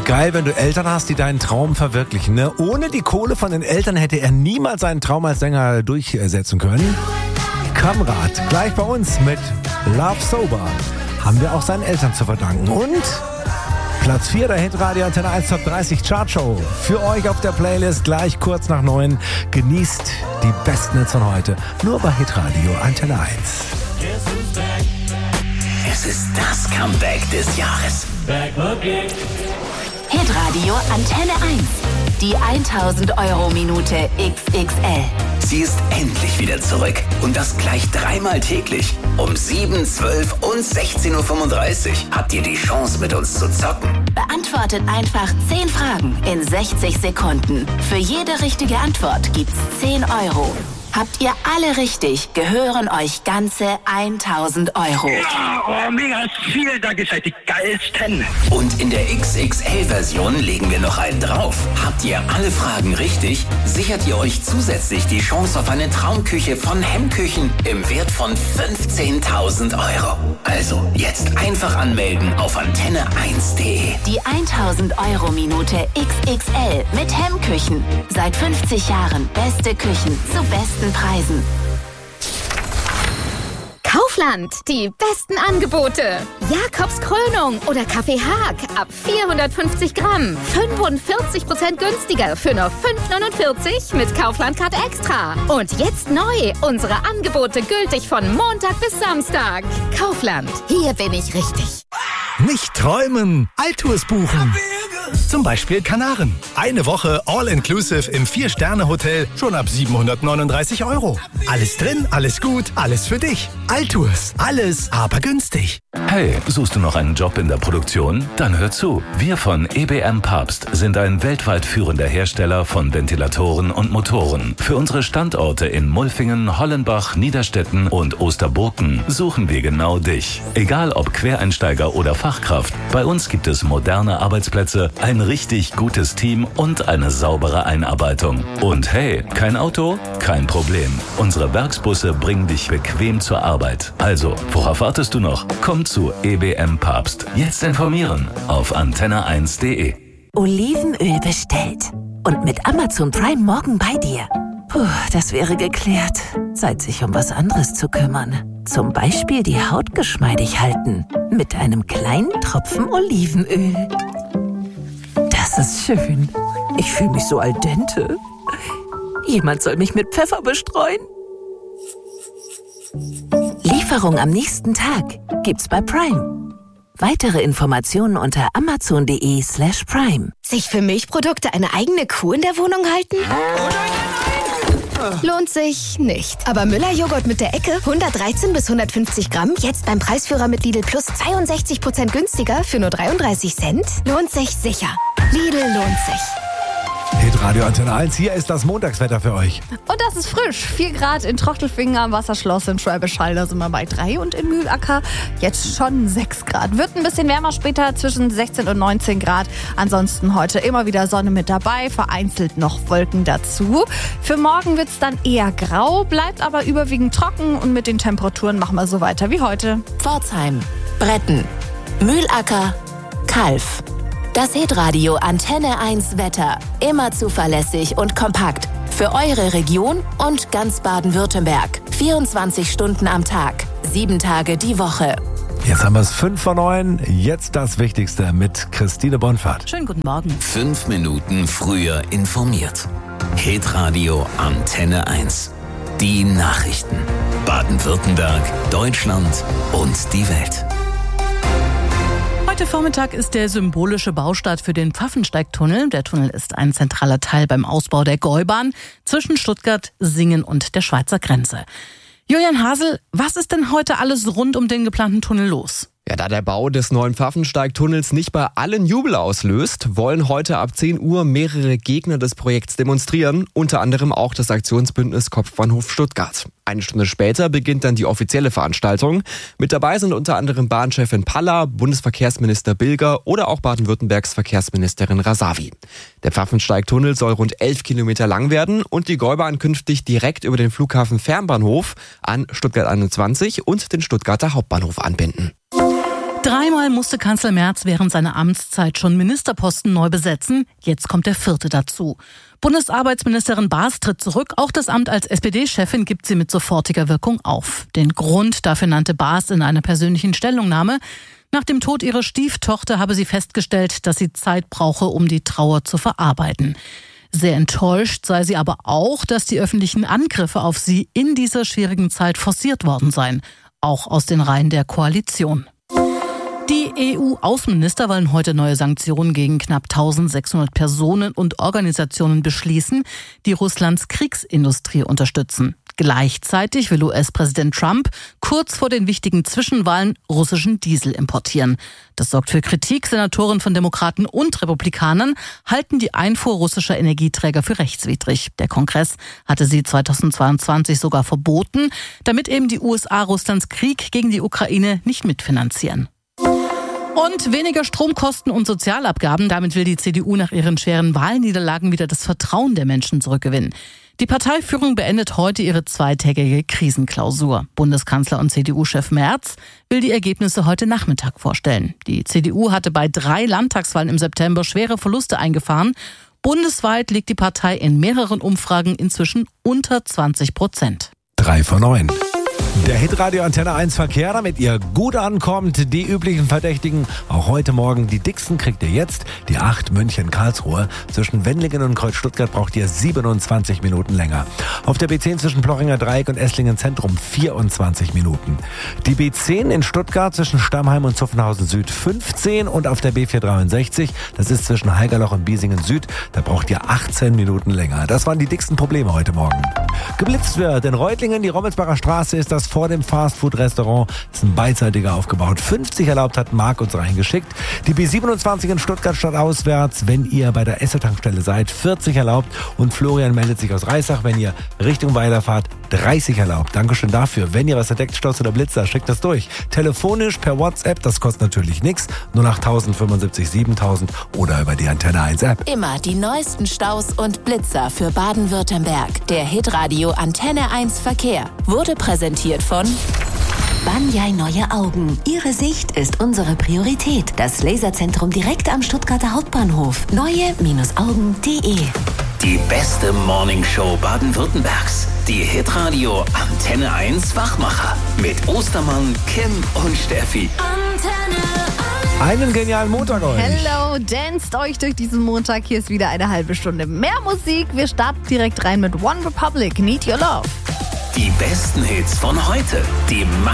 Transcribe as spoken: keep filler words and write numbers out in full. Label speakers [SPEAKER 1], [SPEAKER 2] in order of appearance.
[SPEAKER 1] Geil, wenn du Eltern hast, die deinen Traum verwirklichen. Ne? Ohne die Kohle von den Eltern hätte er niemals seinen Traum als Sänger durchsetzen können. Kamrat, gleich bei uns mit Love Sober, haben wir auch seinen Eltern zu verdanken. Und Platz vier der Hitradio Antenne eins Top dreißig Chartshow. Für euch auf der Playlist gleich kurz nach neun. Genießt die besten Hits von heute. Nur bei Hitradio Antenne eins.
[SPEAKER 2] Es ist das Comeback des Jahres.
[SPEAKER 3] Hitradio Antenne eins. Die tausend Euro Minute X X L.
[SPEAKER 2] Sie ist endlich wieder zurück. Und das gleich dreimal täglich. Um sieben, zwölf und sechzehn Uhr fünfunddreißig habt ihr die Chance, mit uns zu zocken.
[SPEAKER 3] Beantwortet einfach zehn Fragen in sechzig Sekunden. Für jede richtige Antwort gibt's zehn Euro. Habt ihr alle richtig, gehören euch ganze tausend Euro.
[SPEAKER 4] Ja, oh, mega viel, danke, seid die geilsten.
[SPEAKER 2] Und in der X X L-Version legen wir noch einen drauf. Habt ihr alle Fragen richtig, sichert ihr euch zusätzlich die Chance auf eine Traumküche von Hemmküchen im Wert von fünfzehntausend Euro. Also jetzt einfach anmelden auf antenne eins punkt de.
[SPEAKER 3] Die tausend Euro Minute X X L mit Hemmküchen. Seit fünfzig Jahren beste Küchen zu besten Preisen.
[SPEAKER 5] Kaufland, die besten Angebote. Jakobs Krönung oder Kaffee Haag ab vierhundertfünfzig Gramm. fünfundvierzig Prozent günstiger für nur fünf neunundvierzig mit Kaufland-Card Extra. Und jetzt neu, unsere Angebote gültig von Montag bis Samstag. Kaufland, hier bin ich richtig.
[SPEAKER 6] Nicht träumen, Altours buchen. Zum Beispiel Kanaren. Eine Woche All-Inclusive im Vier-Sterne-Hotel schon ab siebenhundertneununddreißig Euro. Alles drin, alles gut, alles für dich. Altours, alles aber günstig.
[SPEAKER 7] Hey, suchst du noch einen Job in der Produktion? Dann hör zu. Wir von E B M Papst sind ein weltweit führender Hersteller von Ventilatoren und Motoren. Für unsere Standorte in Mulfingen, Hollenbach, Niederstetten und Osterburken suchen wir genau dich. Egal ob Quereinsteiger oder Fachkraft, bei uns gibt es moderne Arbeitsplätze, ein richtig gutes Team und eine saubere Einarbeitung. Und hey, kein Auto? Kein Problem. Unsere Werksbusse bringen dich bequem zur Arbeit. Also, worauf wartest du noch? Komm zu E B M Papst. Jetzt informieren auf antenne eins punkt de.
[SPEAKER 3] Olivenöl bestellt. Und mit Amazon Prime morgen bei dir. Puh, das wäre geklärt. Zeit, sich um was anderes zu kümmern. Zum Beispiel die Haut geschmeidig halten. Mit einem kleinen Tropfen Olivenöl. Das ist schön. Ich fühle mich so al dente. Jemand soll mich mit Pfeffer bestreuen. Lieferung am nächsten Tag gibt's bei Prime. Weitere Informationen unter amazon.de slash prime.
[SPEAKER 5] Sich für Milchprodukte eine eigene Kuh in der Wohnung halten? Lohnt sich nicht. Aber Müller-Joghurt mit der Ecke, hundertdreizehn bis hundertfünfzig Gramm, jetzt beim Preisführer mit Lidl Plus zweiundsechzig Prozent günstiger für nur dreiunddreißig Cent? Lohnt sich sicher. Lidl lohnt sich.
[SPEAKER 1] Hitradio Antenne eins, hier ist das Montagswetter für euch.
[SPEAKER 8] Und das ist frisch. vier Grad in Trochtelfingen am Wasserschloss in Schwäbisch Hall, da sind wir bei drei. Und in Mühlacker jetzt schon sechs Grad. Wird ein bisschen wärmer später, zwischen sechzehn und neunzehn Grad. Ansonsten heute immer wieder Sonne mit dabei, vereinzelt noch Wolken dazu. Für morgen wird es dann eher grau, bleibt aber überwiegend trocken. Und mit den Temperaturen machen wir so weiter wie heute.
[SPEAKER 3] Pforzheim, Bretten, Mühlacker, Kalf. Das Hitradio Antenne eins Wetter. Immer zuverlässig und kompakt. Für eure Region und ganz Baden-Württemberg. vierundzwanzig Stunden am Tag. Sieben Tage die Woche.
[SPEAKER 1] Jetzt haben wir es fünf vor neun. Jetzt das Wichtigste mit Christine Bonfahrt.
[SPEAKER 8] Schönen guten Morgen.
[SPEAKER 2] Fünf Minuten früher informiert. Hitradio Antenne eins. Die Nachrichten. Baden-Württemberg, Deutschland und die Welt.
[SPEAKER 9] Heute Vormittag ist der symbolische Baustart für den Pfaffensteigtunnel. Der Tunnel ist ein zentraler Teil beim Ausbau der Gäubahn zwischen Stuttgart, Singen und der Schweizer Grenze. Julian Hasel, was ist denn heute alles rund um den geplanten Tunnel los?
[SPEAKER 10] Ja, da der Bau des neuen Pfaffensteigtunnels nicht bei allen Jubel auslöst, wollen heute ab zehn Uhr mehrere Gegner des Projekts demonstrieren, unter anderem auch das Aktionsbündnis Kopfbahnhof Stuttgart. Eine Stunde später beginnt dann die offizielle Veranstaltung. Mit dabei sind unter anderem Bahnchefin Palla, Bundesverkehrsminister Bilger oder auch Baden-Württembergs Verkehrsministerin Rasavi. Der Pfaffensteigtunnel soll rund elf Kilometer lang werden und die Gäubahn künftig direkt über den Flughafen Fernbahnhof an Stuttgart einundzwanzig und den Stuttgarter Hauptbahnhof anbinden.
[SPEAKER 9] Dreimal musste Kanzler Merz während seiner Amtszeit schon Ministerposten neu besetzen. Jetzt kommt der vierte dazu. Bundesarbeitsministerin Baas tritt zurück. Auch das Amt als S P D-Chefin gibt sie mit sofortiger Wirkung auf. Den Grund dafür nannte Baas in einer persönlichen Stellungnahme. Nach dem Tod ihrer Stieftochter habe sie festgestellt, dass sie Zeit brauche, um die Trauer zu verarbeiten. Sehr enttäuscht sei sie aber auch, dass die öffentlichen Angriffe auf sie in dieser schwierigen Zeit forciert worden seien. Auch aus den Reihen der Koalition. Die E U-Außenminister wollen heute neue Sanktionen gegen knapp eintausendsechshundert Personen und Organisationen beschließen, die Russlands Kriegsindustrie unterstützen. Gleichzeitig will U S-Präsident Trump kurz vor den wichtigen Zwischenwahlen russischen Diesel importieren. Das sorgt für Kritik. Senatoren von Demokraten und Republikanern halten die Einfuhr russischer Energieträger für rechtswidrig. Der Kongress hatte sie zweitausendzweiundzwanzig sogar verboten, damit eben die U S A Russlands Krieg gegen die Ukraine nicht mitfinanzieren. Und weniger Stromkosten und Sozialabgaben. Damit will die C D U nach ihren schweren Wahlniederlagen wieder das Vertrauen der Menschen zurückgewinnen. Die Parteiführung beendet heute ihre zweitägige Krisenklausur. Bundeskanzler und C D U-Chef Merz will die Ergebnisse heute Nachmittag vorstellen. Die C D U hatte bei drei Landtagswahlen im September schwere Verluste eingefahren. Bundesweit liegt die Partei in mehreren Umfragen inzwischen unter zwanzig Prozent.
[SPEAKER 1] Drei von neun. Der Hitradio Antenne eins Verkehr, damit ihr gut ankommt. Die üblichen Verdächtigen. Auch heute Morgen die dicksten kriegt ihr jetzt. Die acht München-Karlsruhe. Zwischen Wendlingen und Kreuz-Stuttgart braucht ihr siebenundzwanzig Minuten länger. Auf der B zehn zwischen Plochinger Dreieck und Esslingen Zentrum vierundzwanzig Minuten. Die B zehn in Stuttgart zwischen Stammheim und Zuffenhausen Süd fünfzehn. Und auf der B vierhundertdreiundsechzig, das ist zwischen Haigerloch und Biesingen Süd, da braucht ihr achtzehn Minuten länger. Das waren die dicksten Probleme heute Morgen. Geblitzt wird in Reutlingen, die Rommelsbacher Straße, ist das vor dem Fastfood-Restaurant. Das ist ein beidseitiger aufgebaut. fünfzig erlaubt, hat Marc uns reingeschickt. Die B siebenundzwanzig in Stuttgart stadtauswärts, wenn ihr bei der Esso-Tankstelle seid, vierzig erlaubt. Und Florian meldet sich aus Reissach, wenn ihr Richtung Weiler fahrt, dreißig erlaubt. Dankeschön dafür. Wenn ihr was entdeckt, Stoß oder Blitzer, schickt das durch. Telefonisch, per WhatsApp, das kostet natürlich nichts. null acht tausend fünfundsiebzig siebentausend oder über die Antenne eins App.
[SPEAKER 3] Immer die neuesten Staus und Blitzer für Baden-Württemberg. Der Hitradio Antenne eins Verkehr wurde präsentiert von Banyai Neue Augen. Ihre Sicht ist unsere Priorität. Das Laserzentrum direkt am Stuttgarter Hauptbahnhof. neue Augen punkt de.
[SPEAKER 2] Die beste Morningshow Baden-Württembergs. Die Hitradio Antenne eins Wachmacher. Mit Ostermann, Kim und Steffi.
[SPEAKER 3] Antenne eins.
[SPEAKER 1] Einen genialen Montag euch.
[SPEAKER 8] Hello, danst euch durch diesen Montag. Hier ist wieder eine halbe Stunde mehr Musik. Wir starten direkt rein mit One Republic, Need Your Love.
[SPEAKER 2] Die besten Hits von heute. Die